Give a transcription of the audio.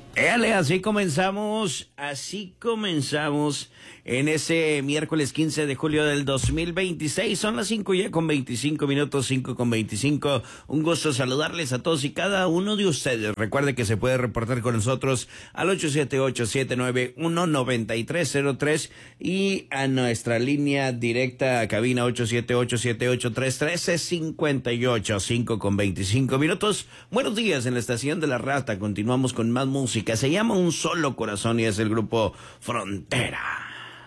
Éale, así comenzamos en ese miércoles 15 de julio del 2026. Son las 5 ya con 25 minutos, 5 con 25. Un gusto saludarles a todos y cada uno de ustedes. Recuerde que se puede reportar con nosotros al 878-791-9303 y a nuestra línea directa a cabina 878-783-1358. 5 con 25 minutos. Buenos días en la estación de La Rata. Continuamos con más música. Se llama Un Solo Corazón y es el grupo Frontera.